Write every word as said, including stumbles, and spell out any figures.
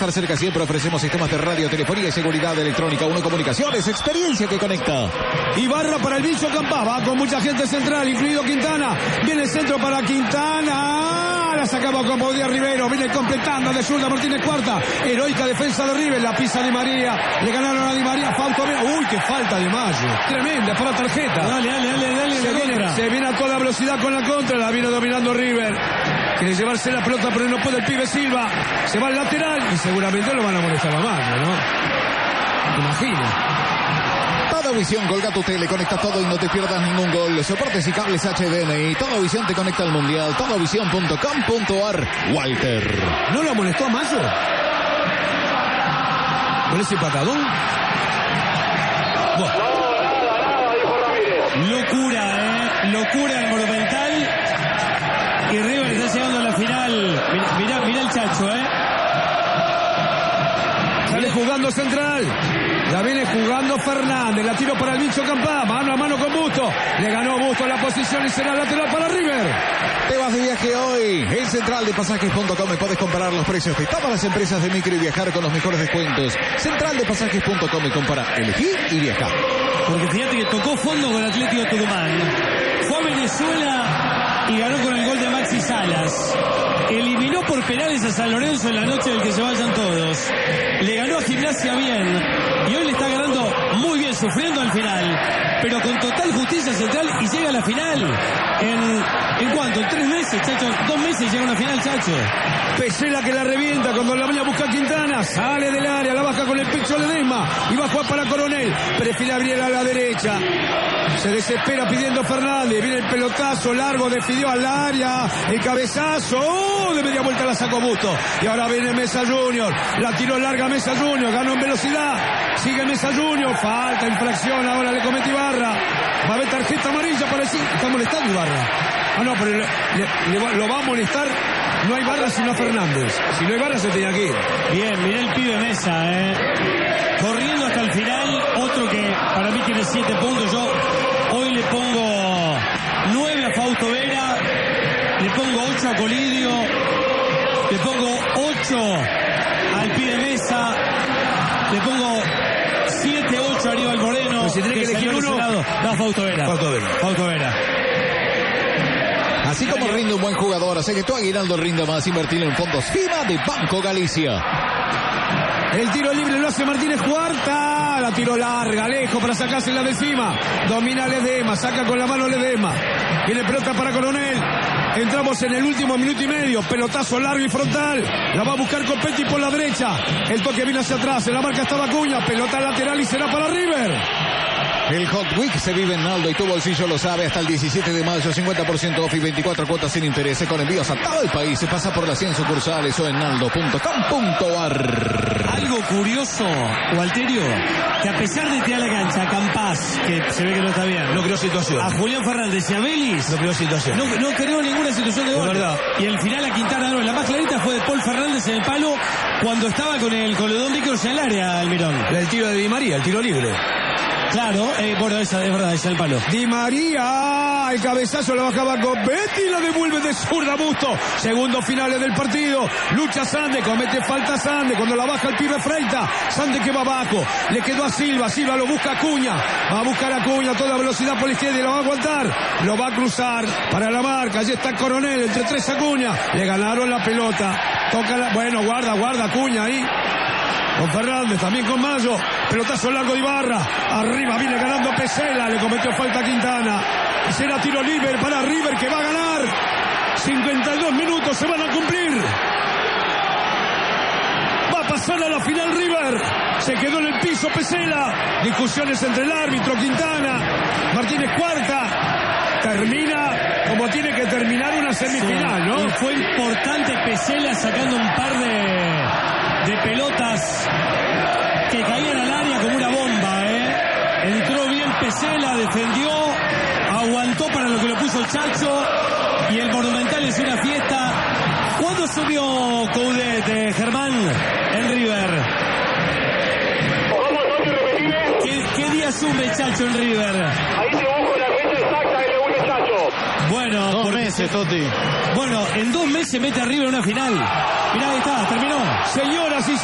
estar cerca siempre. Ofrecemos sistemas de radio, telefonía y seguridad electrónica. Uno Comunicaciones, experiencia que conecta. Ibarra para el bicho Campá, va con mucha gente central, incluido Quintana. Viene el centro para Quintana. La sacaba con Podía Rivero. Viene completando de zurda Martínez Cuarta. Heroica defensa de River. La pisa Di María. Le ganaron a Di María. Fausto. Uy, qué falta de Mayo. Tremenda para la tarjeta. Dale, dale, dale, dale. Se viene, se viene a toda velocidad con la contra. La viene dominando River. Quiere llevarse la pelota, pero no puede el pibe Silva. Se va al lateral y seguramente lo van a molestar a Mayo, ¿no? Imagina. Visión, colga tu tele, conecta todo y no te pierdas ningún gol. Soportes y cables H D M I. Todo Visión te conecta al Mundial. todo visión punto com punto a r. Walter. ¿No lo molestó a Mayo? ¿Con ese patadón? Bueno. Locura, ¿eh? Locura el Monumental. Y River está llegando a la final. Mirá, mirá el Chacho, ¿eh? Sale jugando central. La viene jugando Fernández. La tiro para el bicho Campá. Mano a mano con Busto. Le ganó Busto la posición y será lateral para River. Te vas de viaje hoy. En central de pasajes punto com puedes comparar los precios de todas las empresas de micro y viajar con los mejores descuentos. central de pasajes punto com y compara, elegí y viajar. Porque fíjate que tocó fondo con Atlético Tucumán. Fue a Venezuela y ganó con el gol de Maxi Salas. Eliminó por penales a San Lorenzo en la noche del que se vayan todos. Le ganó a Gimnasia bien. Y hoy le está ganando muy bien, sufriendo al final. Pero con total justicia central y llega a la final. ¿En, en cuánto? ¿En tres meses, Chacho? Dos meses llega a una final, Chacho. Pesela que la revienta cuando la vaya a buscar Quintana. Sale del área, la baja con el pecho Ledesma. Y va a jugar para Coronel. Prefiere abrir a la derecha. Se desespera pidiendo Fernández. Viene el pelotazo largo, definió al área. El cabezazo. ¡Oh! De media vuelta la sacó Busto. Y ahora viene Mesa Junior. La tiró larga Mesa Junior. Ganó en velocidad. Sigue Mesa Junior. Falta, infracción. Ahora le comete Ibarra. Va a haber tarjeta amarilla para decir. Está molestando Ibarra. Ah, no, pero le, le, le, lo va a molestar. No hay Ibarra sino Fernández. Si no hay Ibarra se tenía que ir. Bien, mirá el pibe Mesa, eh. Corriendo hasta el final. Otro que para mí tiene siete puntos. Yo hoy le pongo nueve a Fausto Vera. Le pongo ocho a Colidio. Le pongo ocho al pibe Mesa. Le pongo siete ocho a Aníbal Moreno. Pues si tiene que, que elegir uno. No, Fausto Vera. Fausto Vera. Fausto Vera. Así como rinde un buen jugador, hace que tu aguinaldo rinda más. Invertir en fondos FIBA de Banco Galicia. El tiro libre lo hace Martínez Cuarta. La tiro larga, lejos para sacarse la de encima. Domina Ledesma, saca con la mano Ledesma. Viene pelota para Coronel. Entramos en el último minuto y medio. Pelotazo largo y frontal. La va a buscar Copetti por la derecha. El toque viene hacia atrás. En la marca estaba Acuña. Pelota lateral y será para River. El Hot Week se vive en Naldo y tu bolsillo lo sabe. Hasta el diecisiete de mayo, cincuenta por ciento off y veinticuatro cuotas sin interés. Con envíos a todo el país. Se pasa por las cien sucursales o en naldo punto com punto a r. Algo curioso, Walterio, que a pesar de tirar la cancha a Campás, que se ve que no está bien, no creó situación. A Julián Fernández y a Vélez, no creó situación. No, no creó ninguna situación de gol. verdad. Y el final a Quintana no. La más clarita fue de Paul Fernández en el palo cuando estaba con el Coledón Víctor en el área, Almirón. El tiro de Di María, el tiro libre. Claro, eh, bueno, esa es verdad, esa es el palo. Di María, el cabezazo la bajaba con Betty y la devuelve de zurda Busto. Segundo finales del partido. Lucha Sande, comete falta Sande. Cuando la baja el pibe Freita, Sande que va abajo. Le quedó a Silva, Silva lo busca a Acuña. Va a buscar a Acuña a toda velocidad por la izquierda y lo va a aguantar. Lo va a cruzar para la marca. Allí está Coronel, entre tres Acuña. Le ganaron la pelota. Toca la... Bueno, guarda, guarda Acuña ahí. Con Fernández, también con Mayo. Pelotazo largo de Ibarra. Arriba viene ganando Pesela. Le cometió falta a Quintana. Y será tiro libre para River que va a ganar. cincuenta y dos minutos se van a cumplir. Va a pasar a la final River. Se quedó en el piso Pesela. Discusiones entre el árbitro Quintana. Martínez Cuarta. Termina como tiene que terminar una semifinal, sí, ¿no? Y fue importante Pesela sacando un par de, de pelotas que caían al área como una bomba, ¿eh? Entró bien Pesela, defendió, aguantó para lo que lo puso el Chacho y el Monumental es una fiesta. ¿Cuándo subió Coudet, eh, Germán, en River? ¿Qué, ¿Qué día sube Chacho en River? Ahí te busco la fecha exacta que le vuelve Chacho. Bueno, dos porque... meses, Toti. Bueno, en dos meses mete a River una final. Mirá, ahí está, terminó. Señoras y